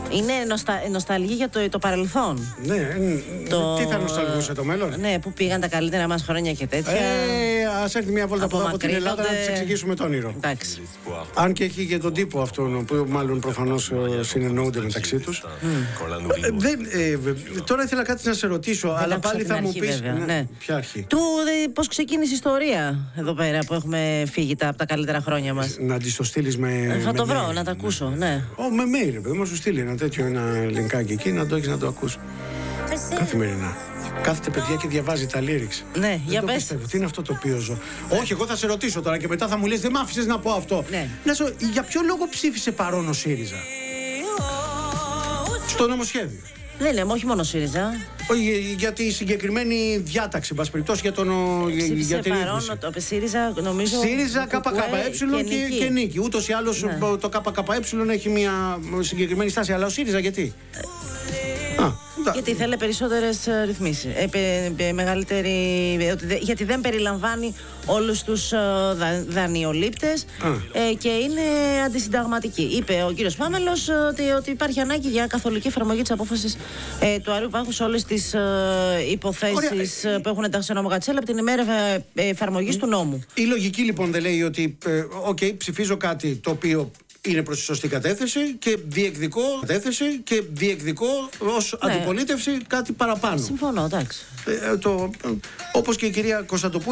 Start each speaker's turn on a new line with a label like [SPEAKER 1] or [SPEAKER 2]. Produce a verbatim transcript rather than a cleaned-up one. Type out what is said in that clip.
[SPEAKER 1] Είναι νοστα... νοσταλγία για το, το παρελθόν.
[SPEAKER 2] Ναι, το... τι θα νοσταλγούσε το μέλλον.
[SPEAKER 1] Ναι, που πήγαν τα καλύτερα μας χρόνια και τέτοια.
[SPEAKER 2] Ε, ας έρθει μια βόλτα από, από την Ελλάδα να της εξηγήσουμε το όνειρο.
[SPEAKER 1] Εντάξει.
[SPEAKER 2] Αν και έχει και τον τύπο αυτόν, που μάλλον προφανώς συνεννοούνται μεταξύ τους. Mm. Ε, δεν, ε, τώρα ήθελα κάτι να σε ρωτήσω, δεν αλλά πάλι θα μου πεις.
[SPEAKER 1] Ναι, ναι.
[SPEAKER 2] Ποια αρχή?
[SPEAKER 1] Του, δε, πώς ξεκίνησε η ιστορία εδώ πέρα που έχουμε φύγει τα, από τα καλύτερα χρόνια μας.
[SPEAKER 2] Να τη το στείλεις με.
[SPEAKER 1] Ε, θα
[SPEAKER 2] με
[SPEAKER 1] το βρω,
[SPEAKER 2] με,
[SPEAKER 1] να τα ακούσω, ναι.
[SPEAKER 2] Ω, με mail, παιδί μου, σου στείλει ένα τέτοιο, ένα λινκάκι εκεί, να το έχεις να το ακούς. Καθημερινά. Κάθεται παιδιά και διαβάζει τα lyrics.
[SPEAKER 1] Ναι,
[SPEAKER 2] δεν
[SPEAKER 1] για
[SPEAKER 2] το
[SPEAKER 1] πες.
[SPEAKER 2] Πιστεύω. Τι είναι αυτό το οποίο ζω. Όχι, εγώ θα σε ρωτήσω τώρα και μετά θα μου λες δεν μ' άφησες να πω αυτό.
[SPEAKER 1] Ναι.
[SPEAKER 2] Να σου, για ποιο λόγο ψήφισε παρόν ο ΣΥΡΙΖΑ στο νομοσχέδιο?
[SPEAKER 1] Δεν λέμε, όχι μόνο ΣΥΡΙΖΑ.
[SPEAKER 2] Όχι, για τη συγκεκριμένη διάταξη, μπας περιπτώσει, για, τον, για την
[SPEAKER 1] παρόν, το ΣΥΡΙΖΑ, νομίζω.
[SPEAKER 2] ΣΥΡΙΖΑ, ΚΚΕ και, και, και νίκη. Ούτως ή άλλως ναι. το ΚΚΕ έχει μια συγκεκριμένη στάση. Αλλά ο ΣΥΡΙΖΑ γιατί?
[SPEAKER 1] Ε, Α, γιατί θέλει περισσότερες ρυθμίσεις. Ε, πε, πε, μεγαλύτερη. Γιατί δεν περιλαμβάνει όλους τους δα, δανειολήπτες ε, και είναι αντισυνταγματική. Είπε ο κύριος Πάμελος ότι, ότι υπάρχει ανάγκη για καθολική εφαρμογή της απόφασης ε, του Αρείου Πάγου σε όλες τις ε, υποθέσεις ε, που έχουν ενταχθεί στο νόμο Κατσέλα από την ημέρα εφαρμογής του νόμου.
[SPEAKER 2] Η λογική λοιπόν δεν λέει ότι ε, okay, ψηφίζω κάτι το οποίο είναι προς τη σωστή κατεύθυνση και διεκδικώ, κατεύθυνση και διεκδικώ ως ναι. αντιπολίτευση κάτι παραπάνω.
[SPEAKER 1] Συμφωνώ, εντάξει.
[SPEAKER 2] Ε, το, όπως και η κυρία Κωνσταντοπούλου.